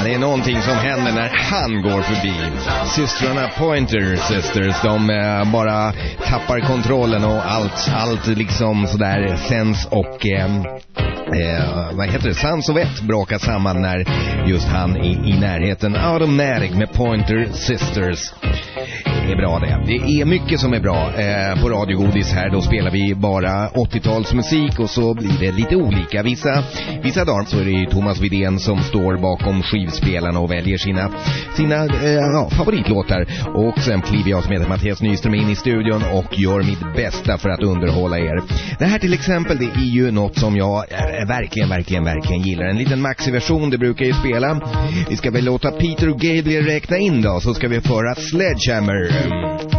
det är någonting som händer när han går förbi. Systrarna Pointer Sisters, de bara tappar kontrollen och allt liksom sådär sens och vad heter det? Sans och vett brakar samman när just han är i närheten. Automatic med Pointer Sisters. Det är bra det. Det är mycket som är bra på Radio Godis här. Då spelar vi bara 80-talsmusik och så blir det lite olika. Vissa dagar så är det ju Thomas Widén som står bakom skivspelarna och väljer sina favoritlåtar. Och sen kliver jag som heter Mattias Nyström in i studion och gör mitt bästa för att underhålla er. Det här till exempel, det är ju något som jag verkligen gillar. En liten maxi-version, det brukar ju spela. Vi ska väl låta Peter Gabriel räkna in då, så ska vi föra Sledgehammer.